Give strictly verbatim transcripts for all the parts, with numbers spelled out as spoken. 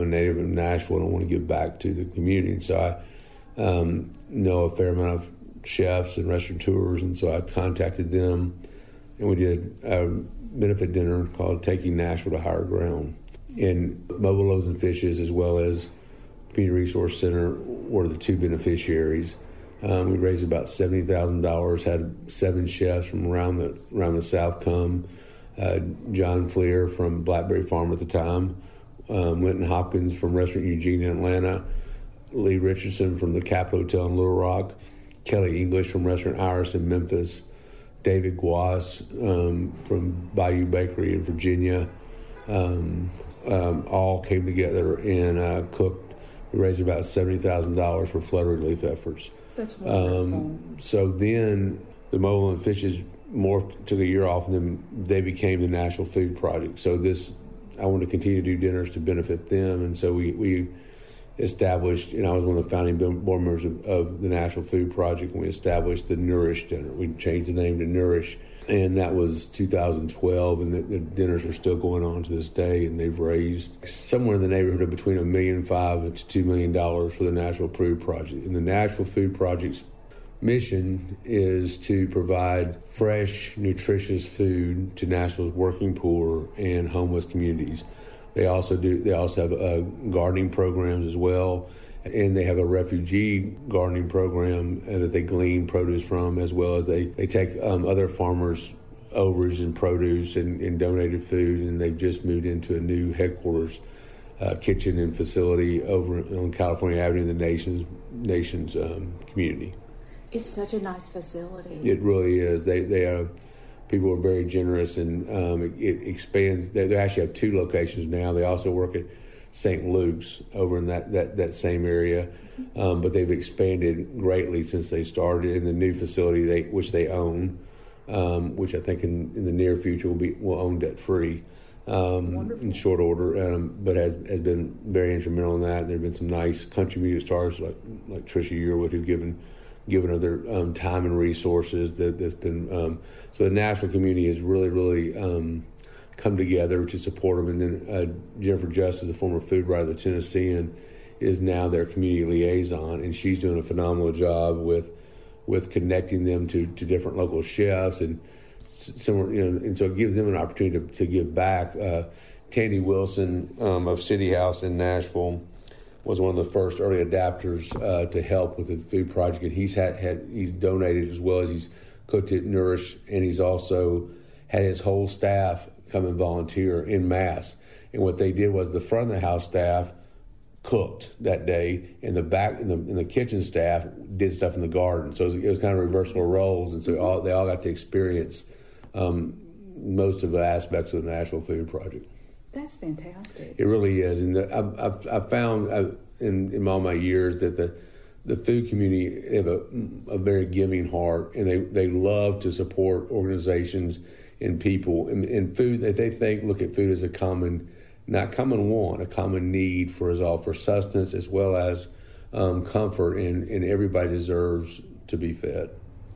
native of Nashville and I want to give back to the community. And so I um, know a fair amount of chefs and restaurateurs, and so I contacted them, and we did a benefit dinner called Taking Nashville to Higher Ground. And Mobile Loaves and Fishes, as well as Community Resource Center, were the two beneficiaries. Um, we raised about seventy thousand dollars, had seven chefs from around the around the South come. Uh, John Fleer from Blackberry Farm at the time, um, Winton Hopkins from Restaurant Eugene in Atlanta, Lee Richardson from the Cap Hotel in Little Rock, Kelly English from Restaurant Iris in Memphis, David Guas um, from Bayou Bakery in Virginia, um, um, all came together and uh, cooked. We raised about seventy thousand dollars for flood relief efforts. That's wonderful. Um, so then the Mobile and Fishes morphed, took a year off, and then they became the Nashville Food Project. So this, I want to continue to do dinners to benefit them, and so we, we established, and I was one of the founding board members of, of the Nashville Food Project, and we established the Nourish Dinner. We changed the name to Nourish, and that was two thousand twelve, and the, the dinners are still going on to this day, and they've raised somewhere in the neighborhood of between a million five to two million dollars for the Nashville Food Project. And the Nashville Food Project's mission is to provide fresh, nutritious food to Nashville's working poor and homeless communities. They also do. They also have uh, gardening programs as well, and they have a refugee gardening program uh, that they glean produce from, as well as they they take um, other farmers' overage and produce and, and donated food, and they've just moved into a new headquarters uh, kitchen and facility over on California Avenue in the nation's nation's um, community. It's such a nice facility. It really is. They they are. People are very generous, and um, it, it expands. They, they actually have two locations now. They also work at Saint Luke's over in that, that, that same area, um, but they've expanded greatly since they started in the new facility, they, which they own, um, which I think in, in the near future will be will own debt free um, in short order. Um, but has, has been very instrumental in that. There have been some nice country music stars like like Trisha Yearwood who've given. given other um, time and resources that, that's been, um, so the Nashville community has really, really um, come together to support them. And then uh, Jennifer Justice, the former food writer of the Tennessean, is now their community liaison, and she's doing a phenomenal job with with connecting them to, to different local chefs, and similar, you know, and so it gives them an opportunity to, to give back. Uh, Tandy Wilson um, of City House in Nashville was one of the first early adapters uh, to help with the food project, and he's had, had he's donated as well as he's cooked at Nourish, and he's also had his whole staff come and volunteer en masse. And what they did was the front of the house staff cooked that day, and the back and the, and the kitchen staff did stuff in the garden. So it was, it was kind of reversal roles, and so all, they all got to experience um, most of the aspects of the Nashville Food Project. That's fantastic. It really is, and the, I've, I've, I've found I've, in, in all my years that the the food community have a, a very giving heart, and they, they love to support organizations and people. And, and food, that they think look at food as a common, not common want, a common need for us all, for sustenance as well as um, comfort, and, and everybody deserves to be fed.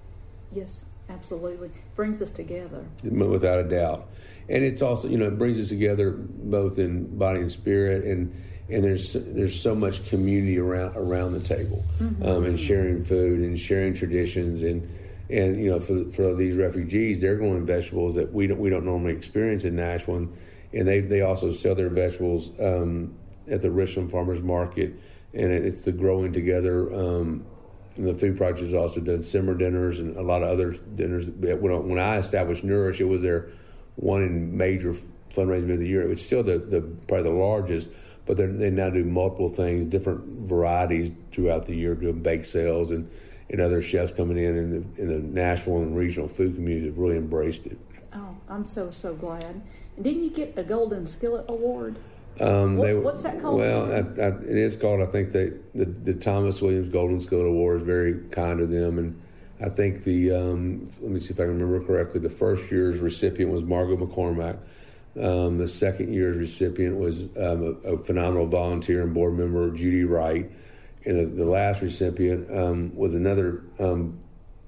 Yes, absolutely. Brings us together. Without a doubt. And it's also, you know, it brings us together both in body and spirit, and and there's there's so much community around around the table, mm-hmm. um, and sharing food and sharing traditions, and and you know, for for these refugees, they're growing vegetables that we don't we don't normally experience in Nashville, and, and they they also sell their vegetables um, at the Richland Farmers Market, and it's the growing together. Um, and the food project has also done simmer dinners and a lot of other dinners. When when I established Nourish, it was their one in major fundraising of the year. It's still the, the probably the largest, but they now do multiple things, different varieties throughout the year, doing bake sales, and, and other chefs coming in, and the, in the Nashville and regional food community have really embraced it. Oh, I'm so, so glad. And didn't you get a Golden Skillet Award? Um, what, they, what's that called? Well, I, I, it is called, I think, the, the, the Thomas Williams Golden Skillet Award is very kind to them, and I think the, um, let me see if I can remember correctly, the first year's recipient was Margot McCormack. Um, the second year's recipient was um, a, a phenomenal volunteer and board member, Judy Wright. And the, the last recipient um, was another um,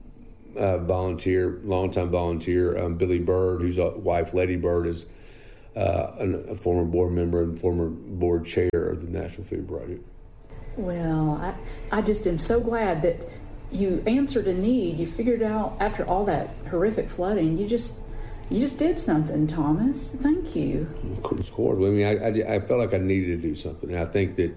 uh, volunteer, longtime volunteer, um, Billy Bird, whose wife, Lady Bird, is uh, an, a former board member and former board chair of the National Food Project. Well, I, I just am so glad that you answered a need. You figured out after all that horrific flooding, you just you just did something, Thomas. Thank you. Of course. I mean, I, I, I felt like I needed to do something. And I think that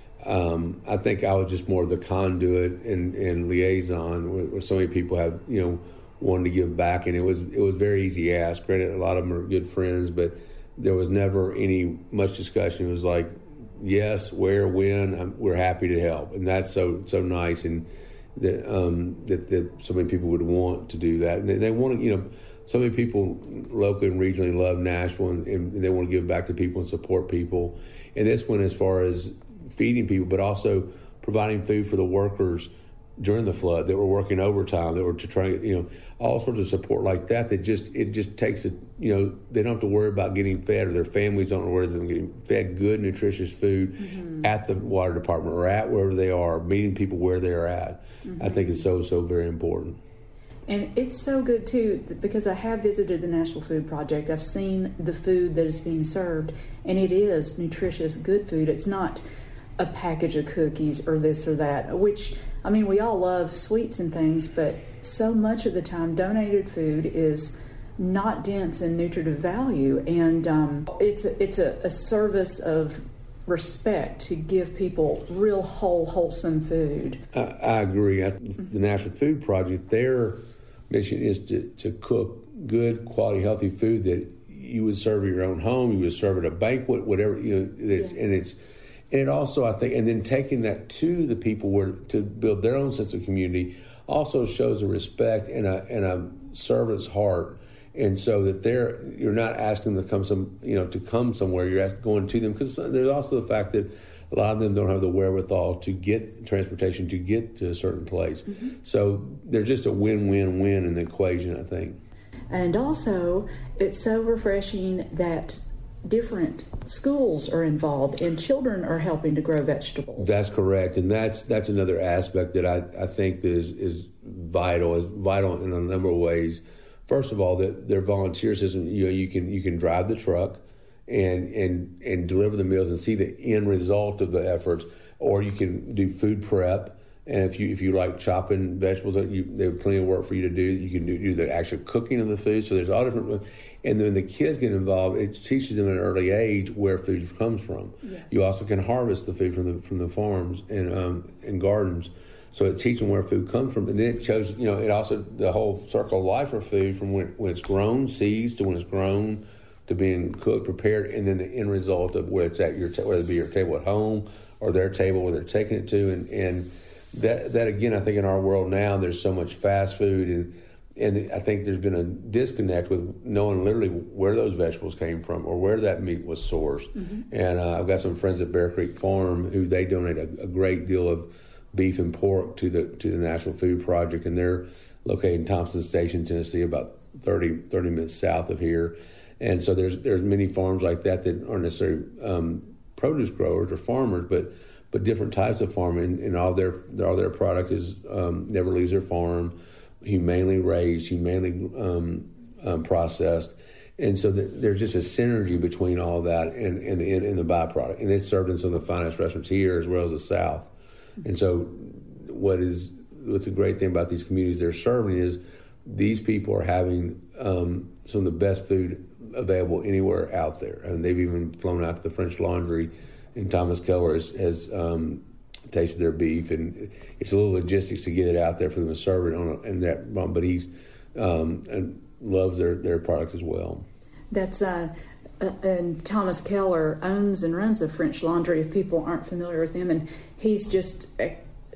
um, I think I was just more of the conduit and, and liaison where, where so many people have, you know, wanted to give back. And it was it was very easy to ask. Granted, a lot of them are good friends, but there was never any much discussion. It was like, yes, where, when, I'm, we're happy to help. And that's so so nice. And that, um, that, that so many people would want to do that. And they, they want to, you know, so many people locally and regionally love Nashville, and, and they want to give back to people and support people. And this one, as far as feeding people, but also providing food for the workers during the flood that were working overtime, that were to try, you know, all sorts of support like that. That just it just takes it. You know, they don't have to worry about getting fed, or their families don't worry about them getting fed good, nutritious food mm-hmm. at the water department or at wherever they are, meeting people where they are at. Mm-hmm. I think it's so so very important. And it's so good, too, because I have visited the National Food Project. I've seen the food that is being served, and it is nutritious, good food. It's not a package of cookies or this or that, which, I mean, we all love sweets and things, but so much of the time donated food is not dense in nutritive value. And um, it's, a, it's a, a service of respect to give people real whole, wholesome food. I, I agree. I, the National Food Project, their mission is to, to cook good, quality, healthy food that you would serve at your own home, you would serve at a banquet, whatever, you know, it's, yeah. and it's, and it also, I think, and then taking that to the people where to build their own sense of community also shows a respect and a and a servant's heart, and so that they're you're not asking them to come some you know to come somewhere, you're asking, going to them, because there's also the fact that a lot of them don't have the wherewithal to get transportation to get to a certain place. Mm-hmm. So there's just a win-win-win in the equation, I think. And also, it's so refreshing that different schools are involved and children are helping to grow vegetables. That's correct, and that's that's another aspect that I, I think that is, is vital, is vital in a number of ways. First of all, the, their volunteer system, you know, you can you can drive the truck and and and deliver the meals and see the end result of the efforts, or you can do food prep. And if you if you like chopping vegetables, you, there's plenty of work for you to do. You can do, do the actual cooking of the food. So there's all different. And then the kids get involved. It teaches them at an early age where food comes from. Yes. You also can harvest the food from the from the farms and um, and gardens. So it teaches them where food comes from, and then it shows, you know, it also the whole circle of life of food from when, when it's grown, seeds, to when it's grown, to being cooked, prepared, and then the end result of where it's at your, whether it be your table at home or their table where they're taking it to, and and that that again, I think in our world now, there's so much fast food, and and I think there's been a disconnect with knowing literally where those vegetables came from or where that meat was sourced. Mm-hmm. And uh, I've got some friends at Bear Creek Farm who they donate a, a great deal of beef and pork to the to the National Food Project, and they're located in Thompson Station, Tennessee, about thirty, thirty minutes south of here. And so there's there's many farms like that that aren't necessarily um, produce growers or farmers, but but different types of farming, and, and all their all their product is um, never leaves their farm, humanely raised, humanely um, um, processed. And so the, there's just a synergy between all that and, and, the, and the byproduct. And it's served in some of the finest restaurants here as well as the South. And so what is what's the great thing about these communities they're serving is these people are having um, some of the best food available anywhere out there. And they've even flown out to the French Laundry, and Thomas Keller has, has um, tasted their beef. And it's a little logistics to get it out there for them to serve it on a, and that, but he's um, and loves their, their product as well. That's uh, uh, and Thomas Keller owns and runs the French Laundry. If people aren't familiar with him, and he's just uh,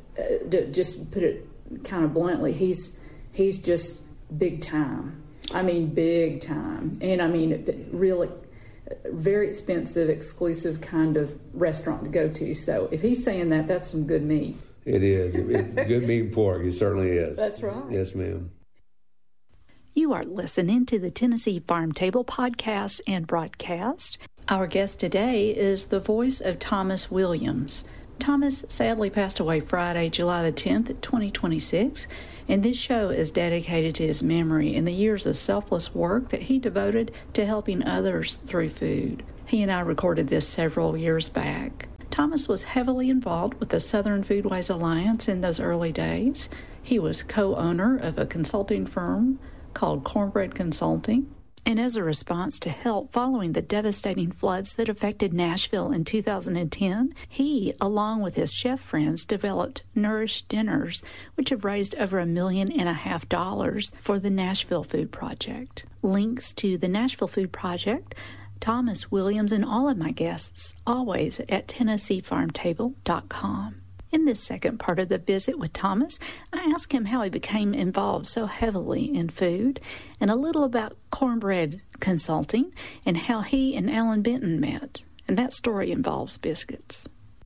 uh, just put it kind of bluntly, he's he's just big time. I mean, big time, and I mean, really, very expensive, exclusive kind of restaurant to go to. So if he's saying that, that's some good meat. It is it, it, good meat and pork. It certainly is. That's right. Yes, ma'am. You are listening to the Tennessee Farm Table podcast and broadcast. Our guest today is the voice of Thomas Williams, Thomas sadly passed away Friday, July the tenth, twenty twenty-six, and this show is dedicated to his memory and the years of selfless work that he devoted to helping others through food. He and I recorded this several years back. Thomas was heavily involved with the Southern Foodways Alliance in those early days. He was co-owner of a consulting firm called Cornbread Consulting. And as a response to help following the devastating floods that affected Nashville in two thousand ten, he, along with his chef friends, developed Nourish Dinners, which have raised over a million and a half dollars for the Nashville Food Project. Links to the Nashville Food Project, Thomas Williams, and all of my guests, always at Tennessee Farm Table dot com. In this second part of the visit with Thomas, I asked him how he became involved so heavily in food, and a little about Cornbread Consulting and how he and Alan Benton met. And that story involves biscuits.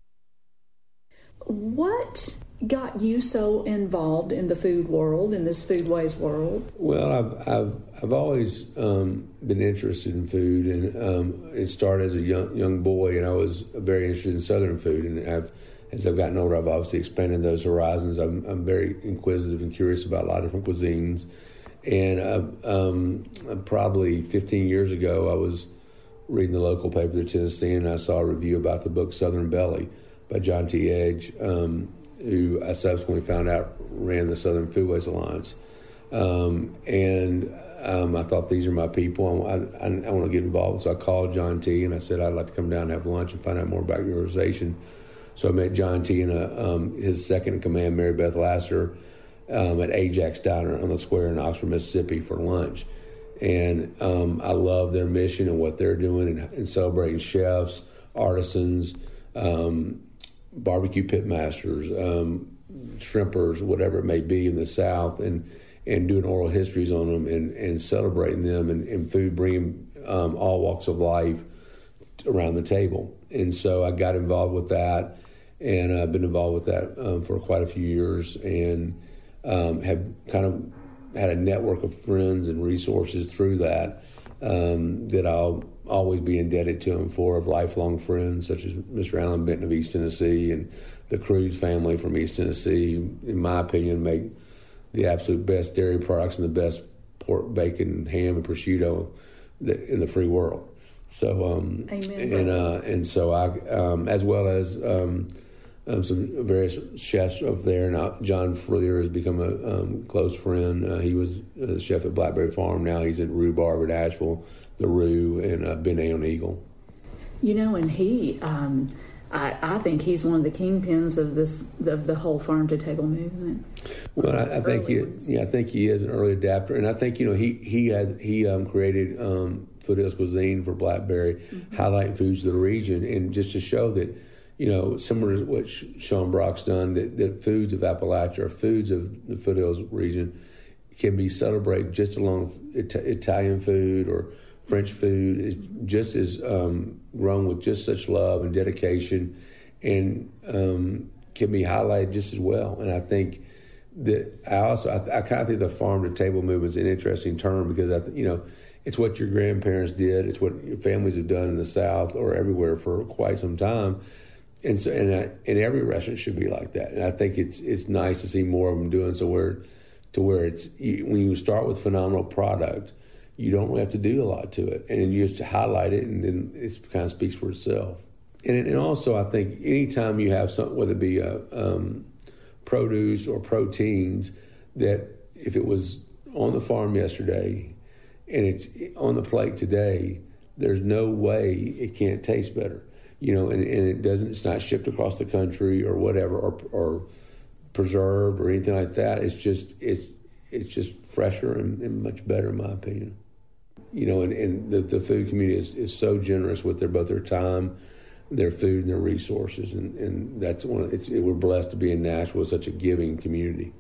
What got you so involved in the food world, in this Foodways world? Well, I've I've I've always um, been interested in food, and um, it started as a young young boy, and I was very interested in Southern food, and I've As I've gotten older, I've obviously expanded those horizons. I'm, I'm very inquisitive and curious about a lot of different cuisines. And uh, um, probably fifteen years ago, I was reading the local paper, the Tennessean, and I saw a review about the book Southern Belly by John T. Edge, um, who I subsequently found out ran the Southern Foodways Alliance. Um, and um, I thought, these are my people. I, I, I want to get involved. So I called John T. and I said, I'd like to come down and have lunch and find out more about your organization. So I met John T. and uh, um, his second in command, Mary Beth Lasser, um, at Ajax Diner on the square in Oxford, Mississippi for lunch. And um, I love their mission and what they're doing and, and celebrating chefs, artisans, um, barbecue pit masters, um, shrimpers, whatever it may be in the South, and, and doing oral histories on them and, and celebrating them and, and food, bringing um, all walks of life around the table. And so I got involved with that. And I've been involved with that um, for quite a few years, and um, have kind of had a network of friends and resources through that um, that I'll always be indebted to them for, of lifelong friends such as Mister Alan Benton of East Tennessee and the Cruz family from East Tennessee, in my opinion, make the absolute best dairy products and the best pork, bacon, ham, and prosciutto in the free world. So, um, Amen. and uh, and so I, um, as well as um, um, some various chefs up there. Now, John Freer has become a um, close friend. Uh, he was a chef at Blackberry Farm. Now he's at Rhubarb at Asheville, the Rue, and uh, Ben on Eagle. You know, and he, um, I, I think he's one of the kingpins of this of the whole farm to table movement. Well, I, I think he, ones. yeah, I think he is an early adapter, and I think you know he he had he um, created um, Foothills Cuisine for Blackberry, mm-hmm. highlighting foods of the region, and just to show that, you know, similar to what Sean Brock's done, that, that foods of Appalachia or foods of the Foothills region can be celebrated just along It- Italian food or French food is just as um, grown with just such love and dedication, and um, can be highlighted just as well. And I think that I also I, I kind of think the farm to table movement is an interesting term, because I you know. It's what your grandparents did. It's what your families have done in the South or everywhere for quite some time, and so and, I, and every restaurant should be like that. And I think it's it's nice to see more of them doing so. Where to where it's when you start with phenomenal product, you don't really have to do a lot to it, and you just highlight it, and then it kind of speaks for itself. And and also I think anytime you have something, whether it be a, um, produce or proteins, that if it was on the farm yesterday and it's on the plate today, there's no way it can't taste better, you know, and, and it doesn't, it's not shipped across the country or whatever, or, or preserved or anything like that. It's just, it's, it's just fresher and, and much better, in my opinion. You know, and, and the, the food community is, is so generous with their, both their time, their food, and their resources. And, and that's one of, it's, it, we're blessed to be in Nashville with such a giving community.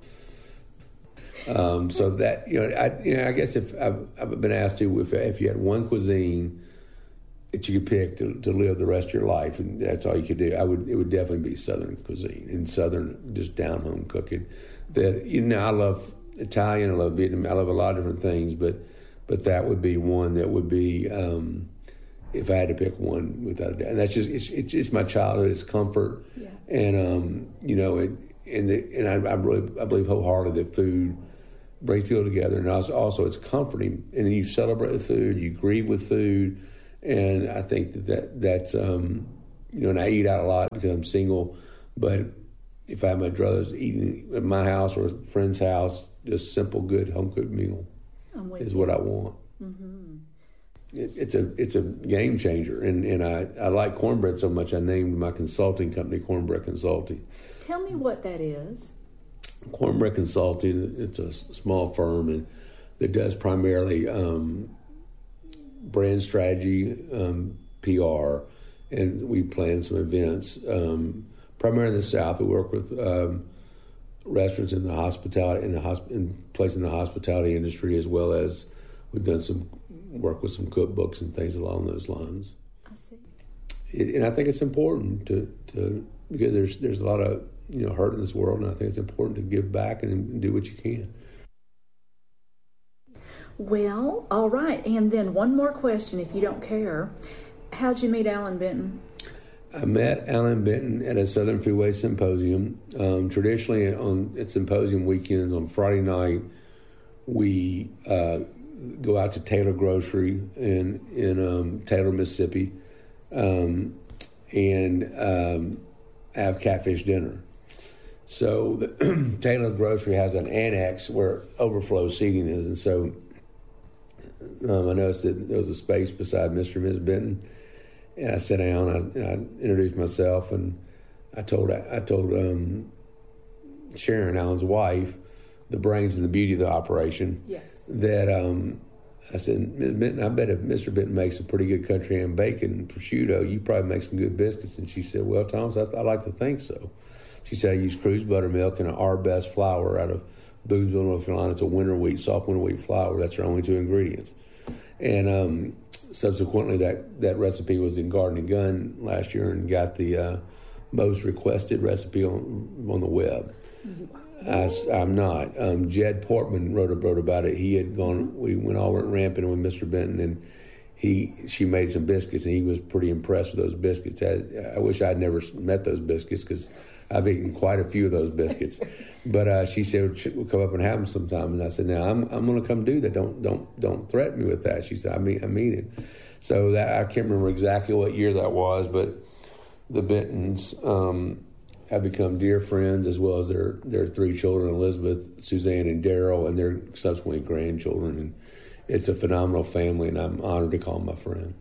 Um, so that, you know, I, you know, I guess if I've, I've been asked to, if, if you had one cuisine that you could pick to, to live the rest of your life, and that's all you could do, I would, it would definitely be Southern cuisine and Southern, just down home cooking. That, you know, I love Italian, I love Vietnamese, I love a lot of different things, but, but that would be one that would be, um, if I had to pick one, without a doubt. And that's just, it's, it's just my childhood, it's comfort. Yeah. and um, you know, it, and the, and I, I really I believe wholeheartedly that food brings people together, and also, also it's comforting. And you celebrate with food, you grieve with food, and I think that, that that's um, you know, and I eat out a lot because I'm single, but if I have my druthers eating at my house or a friend's house, just simple, good home cooked meal is you. what I want. Mm-hmm. It, it's a it's a game changer, and and I, I like cornbread so much I named my consulting company Cornbread Consulting. Tell me what that is. Cornbread Consulting, it's a small firm and that does primarily um, brand strategy, um, P R, and we plan some events. Um, primarily in the South, we work with um, restaurants in the hospitality in the hosp- in place in the hospitality industry, as well as we've done some work with some cookbooks and things along those lines. I see. It, and I think it's important to, to because there's there's a lot of you know hurt in this world, and I think it's important to give back and do what you can. Well, all right, and then one more question, if you don't care. How'd you meet Alan Benton? I met Alan Benton at a Southern Foodways Symposium. Um, traditionally, on at symposium weekends on Friday night, we uh, go out to Taylor Grocery in in um, Taylor, Mississippi, um, and um, have catfish dinner. So the Taylor Grocery has an annex where overflow seating is, and so um, I noticed that there was a space beside Mister and Miz Benton, and I sat down. I, and I introduced myself, and I told I told um, Sharon, Alan's wife, the brains and the beauty of the operation. Yes. That um, I said, Miz Benton, I bet if Mister Benton makes a pretty good country ham bacon and prosciutto, you probably make some good biscuits. And she said, well, Thomas, I, I like to think so. She said, I use Cruz buttermilk and our best flour out of Boonesville, North Carolina. It's a winter wheat, soft winter wheat flour. That's our only two ingredients. And um, subsequently, that, that recipe was in Garden and Gun last year and got the uh, most requested recipe on on the web. I, I'm not. Um, Jed Portman wrote, wrote about it. He had gone, we went all went ramping with Mister Benton, and he she made some biscuits, and he was pretty impressed with those biscuits. I, I wish I'd never met those biscuits because I've eaten quite a few of those biscuits. But uh, she said we'll come up and have them sometime, and I said, "Now I'm I'm going to come do that. Don't don't don't threaten me with that." She said, "I mean I mean it." So that I can't remember exactly what year that was, but the Bentons um, have become dear friends, as well as their their three children, Elizabeth, Suzanne, and Daryl, and their subsequently grandchildren. And it's a phenomenal family, and I'm honored to call them my friend.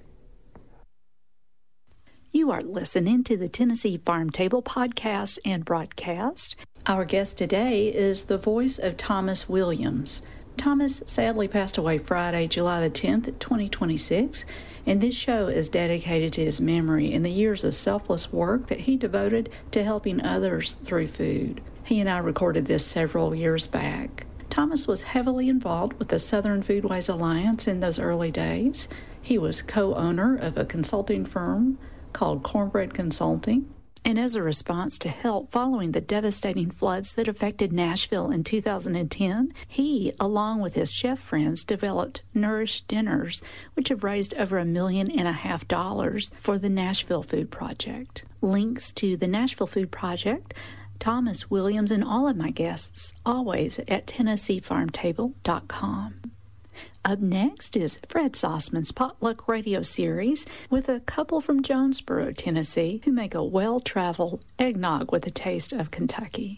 You are listening to the Tennessee Farm Table podcast and broadcast. Our guest today is the voice of Thomas Williams. Thomas sadly passed away Friday, July the tenth, twenty twenty-six, and this show is dedicated to his memory and the years of selfless work that he devoted to helping others through food. He and I recorded this several years back. Thomas was heavily involved with the Southern Foodways Alliance in those early days. He was co-owner of a consulting firm called Cornbread Consulting. And as a response to help following the devastating floods that affected Nashville in two thousand ten, he, along with his chef friends, developed Nourish Dinners, which have raised over a million and a half dollars for the Nashville Food Project. Links to the Nashville Food Project, Thomas Williams, and all of my guests, always at Tennessee Farm Table dot com. Up next is Fred Sossman's Potluck Radio Series with a couple from Jonesboro, Tennessee, who make a well-traveled eggnog with a taste of Kentucky.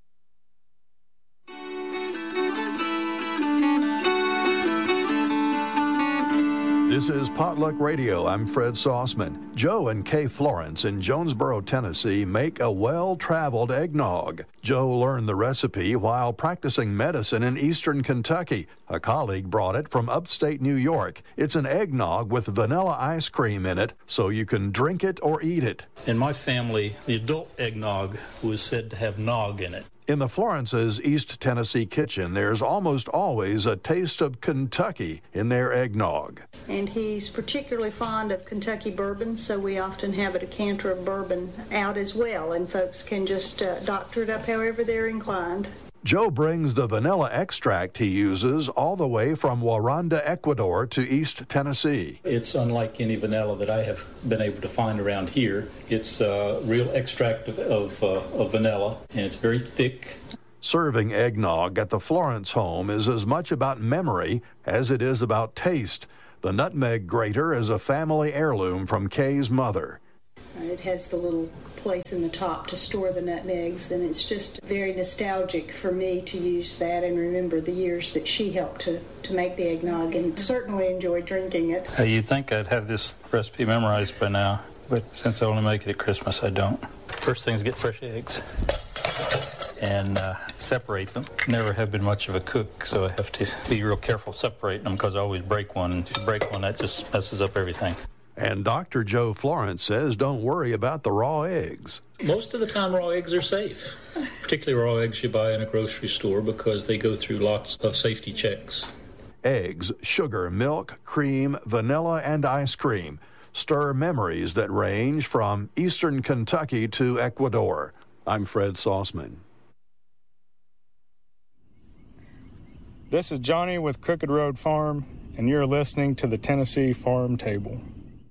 This is Potluck Radio. I'm Fred Sossman. Joe and Kay Florence in Jonesboro, Tennessee make a well-traveled eggnog. Joe learned the recipe while practicing medicine in eastern Kentucky. A colleague brought it from upstate New York. It's an eggnog with vanilla ice cream in it, so you can drink it or eat it. In my family, the adult eggnog was said to have nog in it. In the Florence's East Tennessee kitchen, there's almost always a taste of Kentucky in their eggnog. And he's particularly fond of Kentucky bourbon, so we often have a decanter of bourbon out as well, and folks can just uh, doctor it up however they're inclined. Joe brings the vanilla extract he uses all the way from Waranda, Ecuador to East Tennessee. It's unlike any vanilla that I have been able to find around here. It's a real extract of, of, uh, of vanilla, and it's very thick. Serving eggnog at the Florence home is as much about memory as it is about taste. The nutmeg grater is a family heirloom from Kay's mother. It has the little place in the top to store the nutmegs, and it's just very nostalgic for me to use that and remember the years that she helped to, to make the eggnog, and certainly enjoy drinking it. Uh, you'd think I'd have this recipe memorized by now, but since I only make it at Christmas, I don't. First thing is get fresh eggs and uh, separate them. Never have been much of a cook, so I have to be real careful separating them because I always break one, and if you break one, that just messes up everything. And Doctor Joe Florence says don't worry about the raw eggs. Most of the time, raw eggs are safe, particularly raw eggs you buy in a grocery store because they go through lots of safety checks. Eggs, sugar, milk, cream, vanilla, and ice cream stir memories that range from eastern Kentucky to Ecuador. I'm Fred Sauceman. This is Johnny with Crooked Road Farm, and you're listening to the Tennessee Farm Table.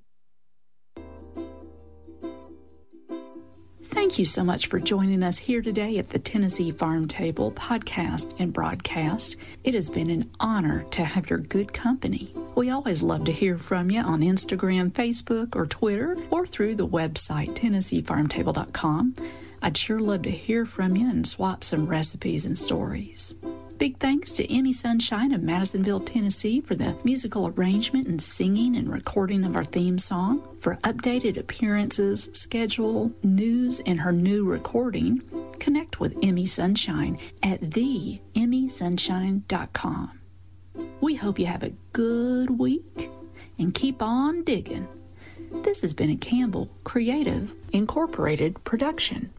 Thank you so much for joining us here today at the Tennessee Farm Table podcast and broadcast. It has been an honor to have your good company. We always love to hear from you on Instagram, Facebook, or Twitter, or through the website, Tennessee Farm Table dot com. I'd sure love to hear from you and swap some recipes and stories. Big thanks to Emmy Sunshine of Madisonville, Tennessee for the musical arrangement and singing and recording of our theme song. For updated appearances, schedule, news, and her new recording, connect with Emmy Sunshine at the emmy sunshine dot com. We hope you have a good week and keep on digging. This has been a Campbell Creative Incorporated production.